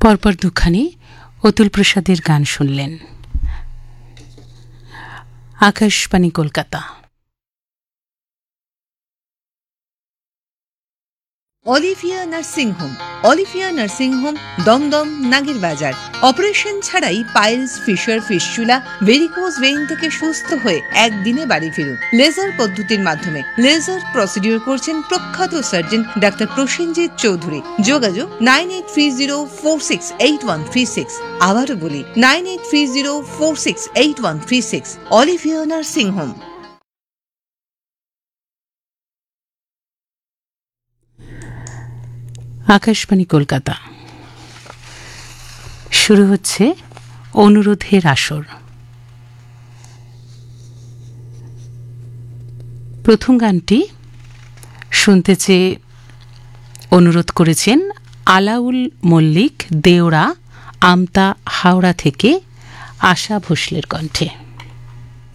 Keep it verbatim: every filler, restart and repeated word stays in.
পরপর দুখানি অতুল প্রসাদের গান শুনলেন। Akashvani Kolkata. Olivia nursing home. Olivia nursing home Dumdum নাগের বাজার। অপারেশন ছাড়াই piles, fisher, fistula, varicose vein থেকে সুস্থ হয়ে একদিনে বাড়ি ফিরুন লেজার পদ্ধতির মাধ্যমে। লেজার প্রসিডিউর করছেন প্রখ্যাত সার্জন ডাক্তার প্রসেনজিৎ চৌধুরী। যোগাযোগ nine eight three zero four six eight one three six. আবারও বলি nine eight three zero four six eight one three six. Olivia nursing home. Akashvani Kolkata. শুরু হচ্ছে অনুরোধের আসর। প্রথম গানটি শুনতে চেয়ে অনুরোধ করেছেন আলাউল মল্লিক, দেওড়া, আমতা, হাওড়া থেকে আশা ভোসলের কণ্ঠে।